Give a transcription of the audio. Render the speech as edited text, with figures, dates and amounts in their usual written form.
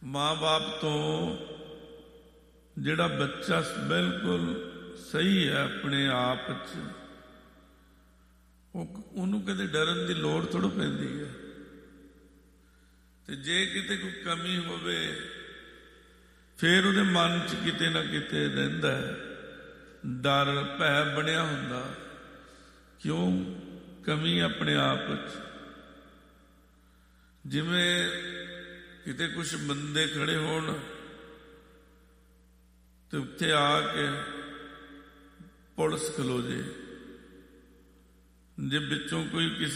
ਮਾਂ ਬਾਪ ਤੋਂ ਜਿਹੜਾ ਬੱਚਾ ਬਿਲਕੁਲ ਸਹੀ ਹੈ ਆਪਣੇ ਆਪ 'ਚ, ਉਹਨੂੰ ਕਦੇ ਡਰਨ ਦੀ ਲੋੜ ਥੋੜ੍ਹਾ ਪੈਂਦੀ ਹੈ। ਤੇ ਜੇ ਕਿਤੇ ਕੋਈ ਕਮੀ ਹੋਵੇ ਫਿਰ ਉਹਦੇ ਮਨ 'ਚ ਕਿਤੇ ਨਾ ਕਿਤੇ ਰਹਿੰਦਾ ਡਰ, ਭੈ ਬਣਿਆ ਹੁੰਦਾ। ਕਿਉਂ? ਕਮੀ ਆਪਣੇ ਆਪ 'ਚ। ਜਿਵੇਂ ਕਿਤੇ ਕੁਛ ਬੰਦੇ ਖੜੇ ਹੋਣ ਤੇ ਉੱਥੇ ਆ ਕੇ ਪੁਲਿਸ ਖਲੋ ਜੇ, ਜੇ ਵਿੱਚੋਂ ਕੋਈ ਕਿਸੇ